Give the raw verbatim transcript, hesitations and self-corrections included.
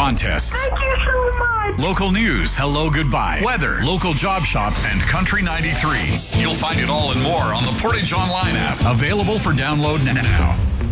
contests. Thank you so much. Local news, hello, goodbye, weather, local job shop, and Country ninety-three. You'll find it all and more on the Portage Online app. Available for download now.